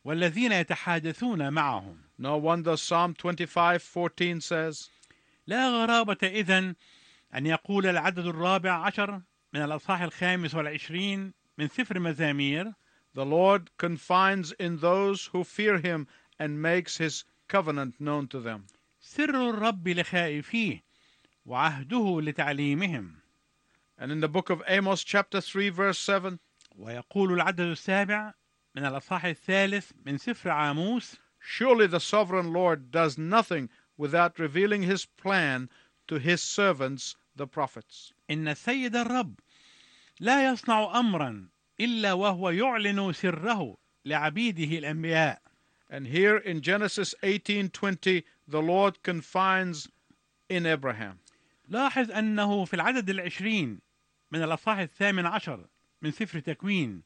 والذين يتحادثون معهم. No wonder Psalm 25:14 says, لا غرابة إذن أن يقول العدد 14 من الأصحاح 25 من سفر مزامير: The Lord confides in those who fear him and makes his covenant known to them. سر الرب لخائفيه وعهده لتعليمهم. And in the book of Amos chapter 3 verse 7, ويقول العدد 7 من الأصحاح 3 من سفر عاموس: surely the sovereign Lord does nothing without revealing his plan to his servants the prophets. إن السيد الرب لا يصنع أمرا إلا وهو يعلن سره لعبيده الأنبياء. And here in Genesis 18:20, the Lord confides in Abraham. لاحظ أنه في العدد 20 من الأصحاح 18 من سفر تكوين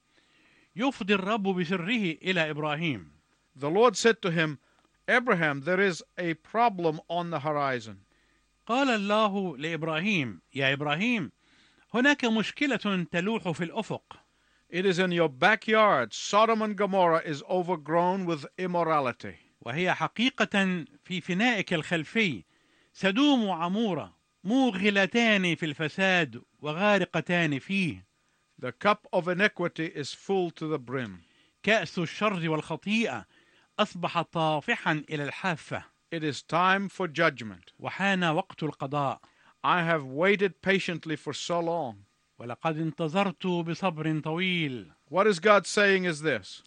يفضي الرب بسره إلى إبراهيم. The Lord said to him, Abraham, there is a problem on the horizon. قال الله لإبراهيم: يا إبراهيم، هناك مشكلة تلوح في الأفق. It is in your backyard. Sodom and Gomorrah is overgrown with immorality. وهي حقيقة في فنائك الخلفي. سدوم وعمورة موغلتان في الفساد وغارقتان فيه. The cup of iniquity is full to the brim. كأس الشر والخطيئة أصبح طافحا إلى الحافة. It is time for judgment. وحان وقت القضاء. I have waited patiently for so long. ولقد انتظرت بصبر طويل. What is God saying is this?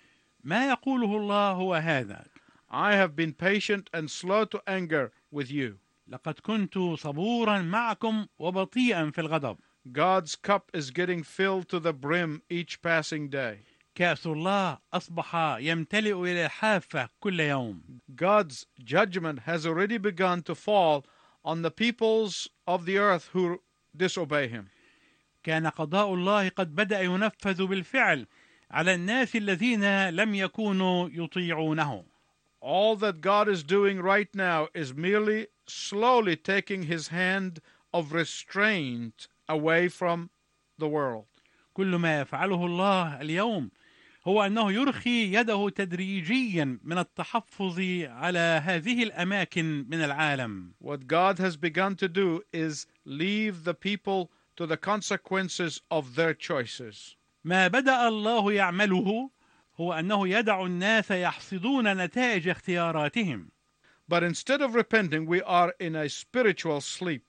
ما يقوله الله هو هذا: I have been patient and slow to anger with you. لقد كنت صبورا معكم وبطيئا في الغضب. God's cup is getting filled to the brim each passing day. كأس الله أصبح يمتلئ إلى الحافة كل يوم. God's judgment has already begun to fall on the peoples of the earth who disobey him. كان قضاء الله قد بدأ ينفذ بالفعل على الناس الذين لم يكونوا يطيعونه. All that God is doing right now is merely slowly taking his hand of restraint away from the world. كل ما يفعله الله اليوم هو أنه يرخي يده تدريجيا من التحفظ على هذه الأماكن من العالم. What God has begun to do is leave the people to the consequences of their choices. ما بدأ الله يعمله هو أنه يدع الناس يحصدون نتائج اختياراتهم. But instead of repenting, we are in a spiritual sleep.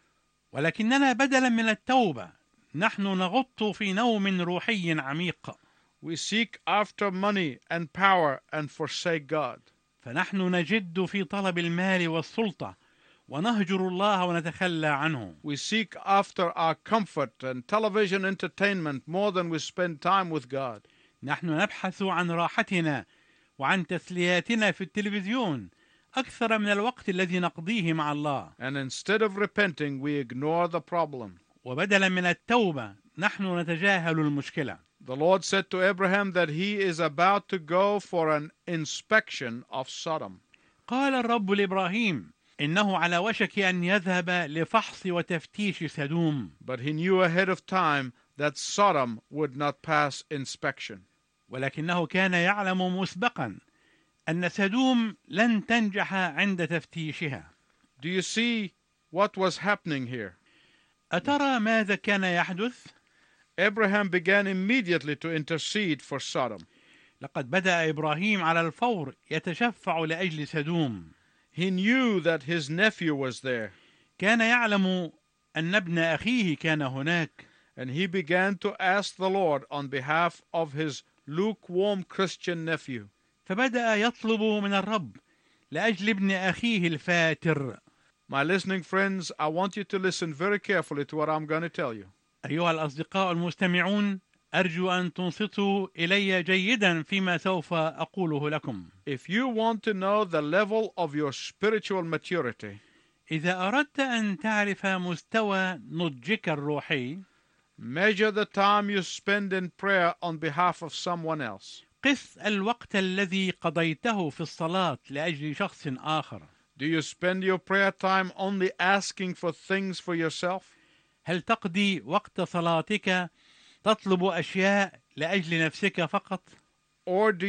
ولكننا بدلا من التوبة نحن نغط في نوم روحي عميق. We seek after money and power and forsake God. فنحن نجد في طلب المال والسلطة ونهجر الله ونتخلى عنه. We seek after our comfort and television entertainment more than we spend time with God. نحن نبحث عن راحتنا وعن تسلياتنا في التلفزيون أكثر من الوقت الذي نقضيه مع الله. And instead of repenting, we ignore the problem. وبدلا من التوبة نحن نتجاهل المشكلة. The Lord said to Abraham that he is about to go for an inspection of Sodom. قال الرب لإبراهيم إنه على وشك أن يذهب لفحص وتفتيش سدوم. But he knew ahead of time that Sodom would not pass inspection. ولكنه كان يعلم مسبقا أن سدوم لن تنجح عند تفتيشها. Do you see what was happening here? أترى ماذا كان يحدث؟ Abraham began immediately to intercede for Sodom. لقد بدأ إبراهيم على الفور يتشفع لأجل سدوم. He knew that his nephew was there. كان يعلم أن ابن أخيه كان هناك. And he began to ask the Lord on behalf of his lukewarm Christian nephew. فبدأ يطلب من الرب لأجل ابن أخيه الفاتر. My listening friends, I want you to listen very carefully to what I'm going to tell you. أيها الأصدقاء المستمعون، أرجو أن تنصتوا إلي جيدا فيما سوف أقوله لكم. If you want to know the level of your spiritual maturity, إذا أردت أن تعرف مستوى نضجك الروحي، measure the time you spend in prayer on behalf of someone else. قس الوقت الذي قضيته في الصلاة لأجل شخص آخر. Do you spend your prayer time only asking for things for yourself? هل تقضي وقت صلاتك تطلب أشياء لأجل نفسك فقط؟ Or do